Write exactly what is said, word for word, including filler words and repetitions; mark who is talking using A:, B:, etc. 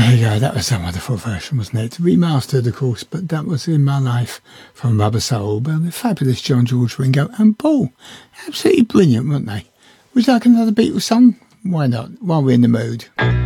A: There you go, that was a wonderful version, wasn't it? Remastered, of course, but that was In My Life from Rubber Soul by the fabulous John George, Ringo and Paul. Absolutely brilliant, weren't they? Would you like another Beatles song? Why not, while we're in the mood?